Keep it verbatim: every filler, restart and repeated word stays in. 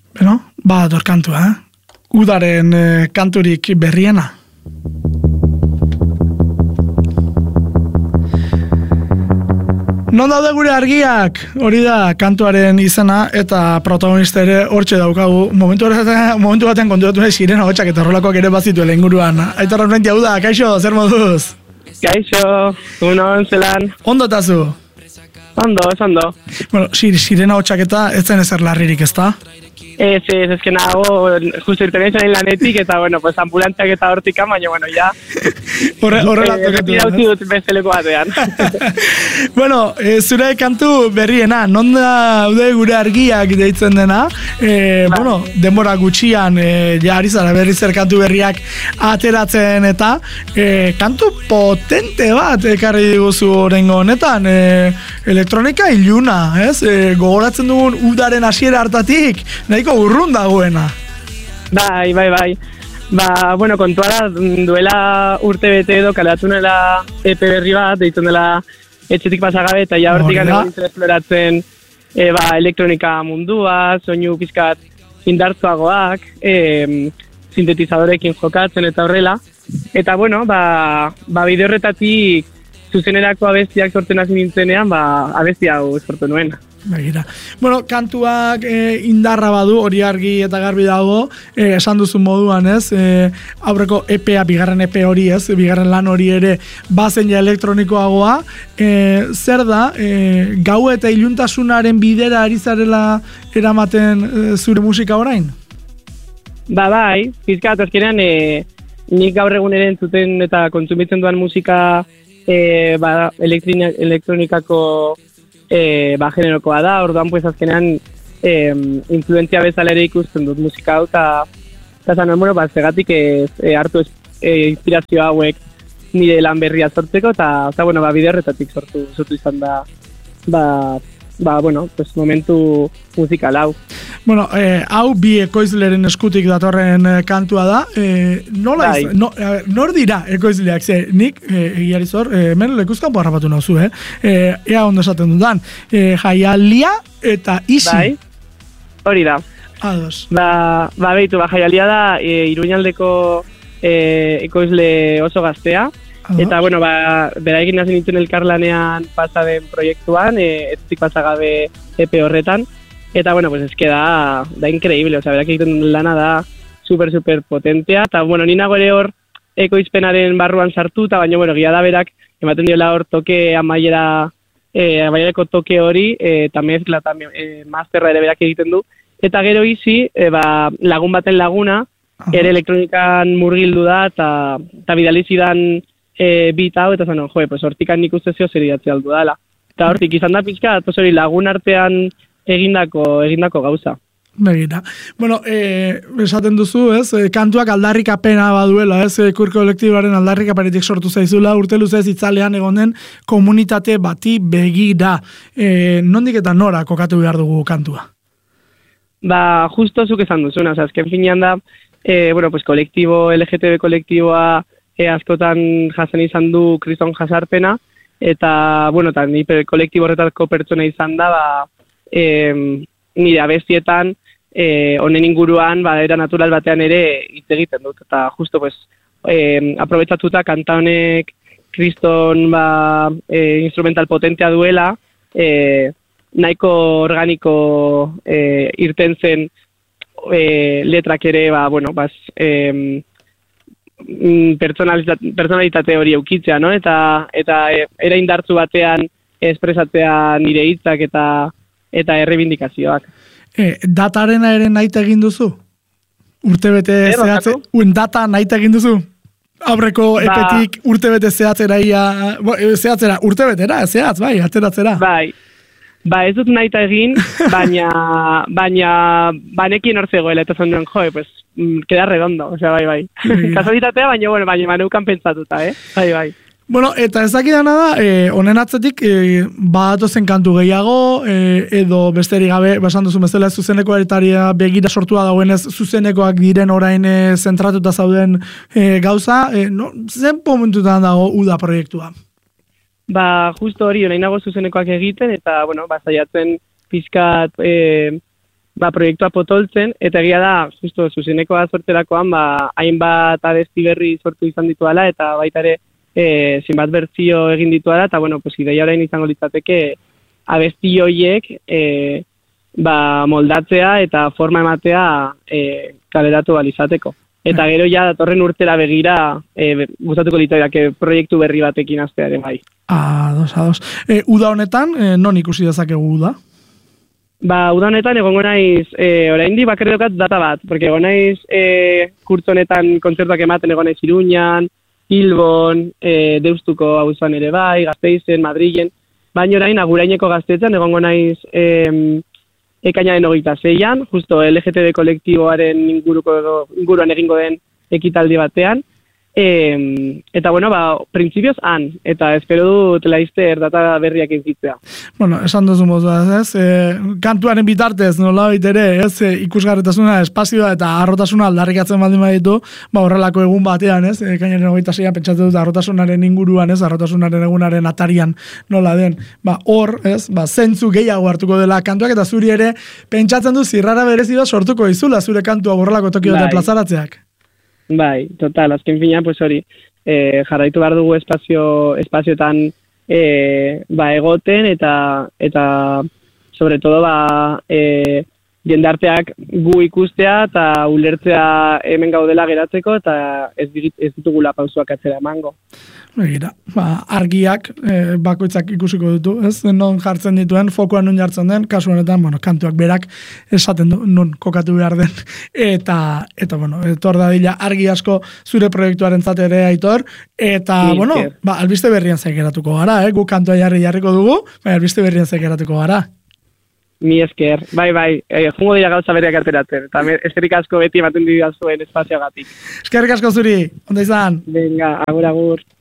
Beno, badator kantua, eh? Udaren eh, kanturik berriena. Non daude gure argiak? Hori da kantuaren izena eta protagonista ere hortxe daukagu. Momentu batean, momentu batean konturatu nahi sirena hotxak eta horrelakoak ere bazituela inguruan. Aitor Armenti, hau da, kaixo, zer moduz? Kaixo, unon zelan. Ondo tazu? Ondo, ez ondo. Bueno, sir, sirena hotxak eta ez zen ezer larririk, ez da? Ez, ez, ez que nago, justo irten izan lanetik, eta, bueno, pues ambulantziak eta hortik baina, bueno, ya. Horre, horrela eh, tokatu. Repirauzi dut besteleko batean. Bueno, e, zure kantu berriena, non daude gure argiak deitzen dena, e, Ba. bueno, denbora gutxian, e, ja ari zara berri zer kantu berriak ateratzen eta e, kantu potente bat ekarri diguzu orengo honetan, e, elektronika iluna, ez? E, gogoratzen dugun udaren hasiera hartatik, nahiko urrun dagoena. Bai, bai, bai. Ba, bueno, kontua da, duela urte bete edo kaleratu nuela E P berri bat, deitzen dela etxetik pasagabe, eta ja hortik Hori da. gane esploratzen e, ba, elektronika mundua, soinu pizkat indartzuagoak, e, sintetizadorekin jokatzen eta horrela. Eta, bueno, ba, ba bide horretatik zuzenerako abestiak sortzen hasi nintzenean, ba, abesti hau sortu nuen. Begira. Bueno, kantuak e, indarra badu, hori argi eta garbi dago, e, esan duzu moduan, ez? E, aurreko E P A, bigarren E P hori, ez? Bigarren lan hori ere bazen ja elektronikoagoa. E, zer da, e, gau eta iluntasunaren bidera ari zarela eramaten e, zure musika orain? Ba, bai, pizkat, azkenean, e, nik gaur egun ere entzuten eta kontsumitzen duan musika e, ba, elektronikako E, ba, generokoa da, orduan pues azkenean e, influentzia bezala ere ikusten dut musika hau, eta zan, bueno, ba, zegatik ez, e, hartu ez, e, inspirazio hauek nire lan berria sortzeko, eta bueno, ba, bide horretatik sortu, sortu izan da, ba, ba, bueno, pues momentu musikal hau. Bueno, eh, hau bi ekoizleren eskutik datorren eh, kantua da. Eh, nola Bai. iz, no, eh, nor dira ekoizleak? Ze, nik, eh, egiari zor, eh, hemen lekuzkan harrapatu nauzu, eh? Eh, ea ondo esaten dudan. Eh, Jaialia eta Isi. Bai, hori da. Ados. Ba, ba behitu, ba, Jaialia da e, Iruñaldeko e, ekoizle oso gaztea. Ados. Eta, bueno, ba, beraekin hasi nintzen elkarlanean pasaden proiektuan, e, etzik pasagabe E P horretan. Eta, bueno, pues es que da, da increíble, o sea, berak egiten duen lana da super, super potentea. Eta, bueno, ni nago ere hor ekoizpenaren barruan sartu, eta baina, bueno, gila da berak, ematen diola hor toke amaiera, e, amaierako toke hori, e, eta mezkla, eta e, masterra ere berak egiten du. Eta gero Isi, e, ba, lagun baten laguna, Aha. ere elektronikan murgildu da, eta, eta bidalizidan e, bit hau, eta zano, joe, pues hortikan nik uste zeo zer idatzi aldu dala. Eta hortik izan da pizka, pues hori lagun artean egindako, egindako gauza. Begira. Bueno, eh, esaten duzu, ez? Eh, kantuak aldarrikapena baduela, ez? Eh, Queer kolektiboaren aldarrikapenetik sortu zaizula, urte luzez itzalean egonen komunitate bati begira. Eh, nondik eta nora kokatu behar dugu kantua? Ba, justo zuk esan duzuna, o sea, azken finean da, eh, bueno, pues kolektibo, L G T B kolektiboa eh, askotan jasen izan du kriston jasarpena, eta, bueno, eta ni kolektibo horretako pertsona izan da, ba, eh, nire abestietan, eh, honen inguruan, ba, era natural batean ere hitz egiten dut, eta justo, pues, eh, aprobetsatuta kanta honek kriston, ba, eh, instrumental potentea duela, eh, nahiko organiko eh, irten zen eh, letrak ere, ba, bueno, bas, eh, personalitate, personalitate hori eukitzea, no? Eta, eta e, era indartzu batean espresatzea nire hitzak eta eta errebindikazioak. E, datarena ere nahi egin duzu? Urtebete Eh, zehatze, bakatu? un data nahi egin duzu? Aurreko Ba- epetik urtebete zehatzera ia, bo, e, zehatzera, urtebetera, zehatz, bai, ateratzera. Bai, ba ez dut nahi egin, baina, baina banekin hor zegoela, eta zan duen, joe, pues, mm, queda redondo, o sea, bai, bai. Bai. Kasualitatea, baina, bueno, baina maneukan pentsatuta, eh? Bai, bai. Bueno, eta ez dakidana da, eh, honen atzetik, eh, badatozen kantu gehiago, eh, edo besterik gabe, basan duzu bezala zuzeneko eritaria begira sortua dauenez, zuzenekoak diren orain eh, zentratuta zauden eh, gauza, eh, no, zen momentutan dago uda proiektua? Ba, justo hori, nahi nago zuzenekoak egiten, eta, bueno, ba, saiatzen pizkat, e, ba, proiektua potoltzen, eta egia da, justo, zuzenekoa sortzerakoan, ba, hainbat abesti berri sortu izan dituala, eta baita ere, e, zinbat bertzio egin dituala, eta, bueno, pues, ideia orain izango litzateke, abesti hoiek, e, ba, moldatzea eta forma ematea e, kaleratu balizateko. Eta gero ja, datorren urtera begira, e, gustatuko litzateke proiektu berri batekin hastearen bai. Ados, ados. E, uda honetan, e, non ikusi dezakegu uda? Ba, uda honetan egongo naiz, e, oraindik bakarrik daukat data bat, porque egon naiz e, kurtzo honetan kontzertuak ematen egon naiz Iruñan, Bilbon, e, Deustuko auzoan ere bai, Gasteizen, Madrilen, baina orain aguraineko Gaztetzen egongo naiz e, ekainaren hogeita zeian, justo L G T B kolektiboaren inguruko, inguruan egingo den ekitaldi batean, E, eta, bueno, ba, printzipioz han, eta espero dut laizter data berriak ikitzea. Bueno, esan duzu mozu, ez? E, kantuaren bitartez, nola ere, ez? E, ikusgarretasuna, espazioa eta arrotasuna aldarrikatzen baldin baditu, ba, horrelako egun batean, ez? E, kainaren hogeita zeian pentsatu dut arrotasunaren inguruan, ez? Arrotasunaren egunaren atarian nola den. Ba, hor, ez? Ba, zentzu gehiago hartuko dela kantuak, eta zuri ere, pentsatzen du zirrara berezi bat sortuko izula, zure kantua horrelako tokioten plazaratzeak. Bai, total, azken finean, pues hori, e, jarraitu behar dugu espazio, espazioetan e, ba, egoten, eta, eta sobre todo, ba, e, jendarteak gu ikustea, eta ulertzea hemen gaudela geratzeko, eta ez, ez ditugula pausuak atzera emango. Begira, ba, argiak e, bakoitzak ikusiko ditu, ez? Non jartzen dituen, fokoan non jartzen den, kasu honetan, bueno, kantuak berak esaten du, non kokatu behar den, eta, eta bueno, etor dadila argi asko zure proiektuaren ere Aitor, eta, Milker. Bueno, ba, albiste berrian zaikeratuko gara, eh? Gu kantua jarri jarriko dugu, ba, albiste berrian zaikeratuko gara. Mi esker, bai, bai, e, jungo dira gauza berriak ateratzen, eta eskerrik asko beti ematen dira zuen espazioagatik. Eskerrik asko zuri, onda izan? Venga, agur, agur.